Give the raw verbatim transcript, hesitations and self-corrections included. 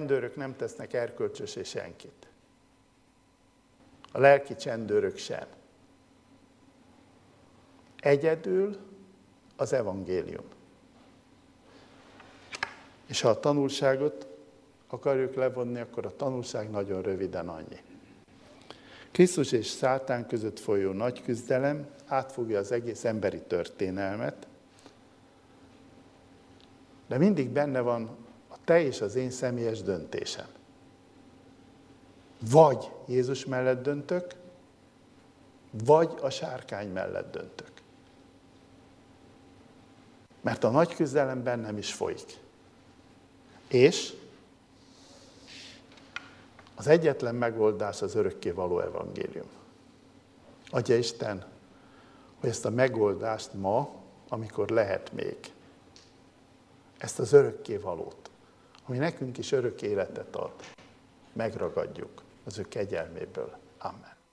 rendőrök nem tesznek erkölcsösé senkit. A lelki csendőrök sem. Egyedül az evangélium. És ha a tanulságot akarjuk levonni, akkor a tanulság nagyon röviden annyi. Krisztus és Sátán között folyó nagy küzdelem átfogja az egész emberi történelmet, de mindig benne van a te és az én személyes döntésem. Vagy Jézus mellett döntök, vagy a sárkány mellett döntök. Mert a nagy küzdelem bennem is folyik. És az egyetlen megoldás az örökkévaló evangélium. Adja Isten, hogy ezt a megoldást ma, amikor lehet még, ezt az örökkévalót, ami nekünk is örök életet ad, megragadjuk az ő kegyelméből. Amen.